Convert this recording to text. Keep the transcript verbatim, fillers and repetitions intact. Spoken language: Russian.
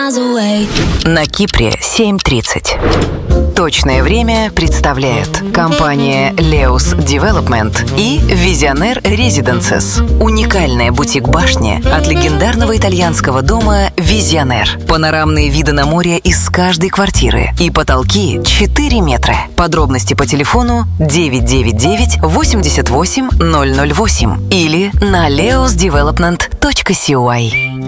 miles away. На Кипре семь тридцать. Точное время представляет компания Leus Development и Visionaire Residences. Уникальная бутик-башня от легендарного итальянского дома Visionaire. Панорамные виды на море из каждой квартиры и потолки четыре метра. Подробности по телефону девять девять девять восемьдесят восемь ноль ноль восемь или на leos development точка си уай.